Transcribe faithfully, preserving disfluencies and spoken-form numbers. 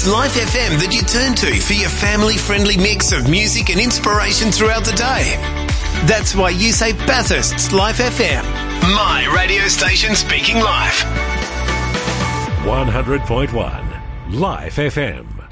It's Life F M that you turn to for your family-friendly mix of music and inspiration throughout the day. That's why you say Bathurst's Life F M. My radio station speaking life. one hundred point one Life F M.